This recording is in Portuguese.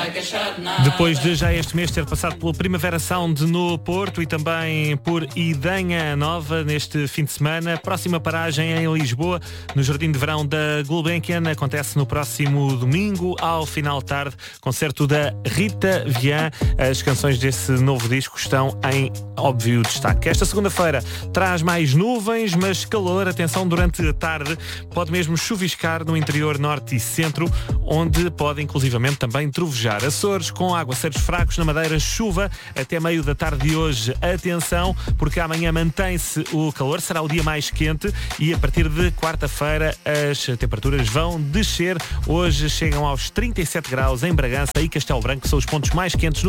Depois de já este mês ter passado pelo Primavera Sound no Porto e também por Idanha Nova neste fim de semana, próxima paragem em Lisboa, no Jardim de Verão da Gulbenkian, acontece no próximo domingo, ao final de tarde, concerto da Rita Vian. As canções desse novo disco estão em óbvio destaque. Esta segunda-feira traz mais nuvens, mas calor. Atenção, durante a tarde pode mesmo chuviscar no interior norte e centro, onde pode inclusivamente também trovejar. Açores com aguaceiros fracos, na Madeira chuva até meio da tarde de hoje. Atenção, porque amanhã mantém-se o calor, será o dia mais quente e a partir de quarta-feira as temperaturas vão descer. Hoje chegam aos 37 graus em Bragança e Castelo Branco, que são os pontos mais quentes no